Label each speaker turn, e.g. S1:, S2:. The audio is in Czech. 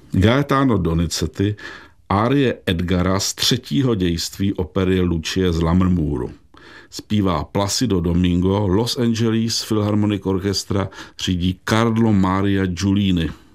S1: Gaetano Donizetti árie Edgara z 3. dějství opery Lucie z Lammermouru. Zpívá Placido Domingo, Los Angeles Philharmonic Orchestra řídí Carlo Maria Giulini.